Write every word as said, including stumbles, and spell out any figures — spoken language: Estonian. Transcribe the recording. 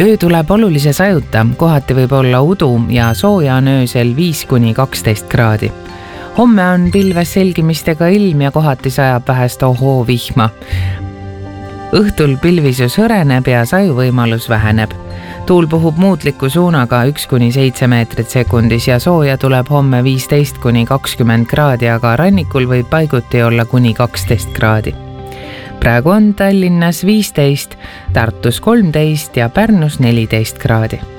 Öö tuleb olulise sajuta, kohati võib olla udu ja sooja on öösel viis kuni kaksteist kraadi. Homme on pilves selgimistega ilm ja kohati sajab vähest ohoo vihma. Õhtul pilvisus hõreneb ja sajuvõimalus väheneb. Tuul puhub muutliku suunaga üks kuni seitse meetrit sekundis ja sooja tuleb homme viisteist kuni kakskümmend kraadi, aga rannikul võib paiguti olla kuni kaksteist kraadi. Praegu on Tallinnas viisteist, Tartus kolmteist ja Pärnus neliteist kraadi.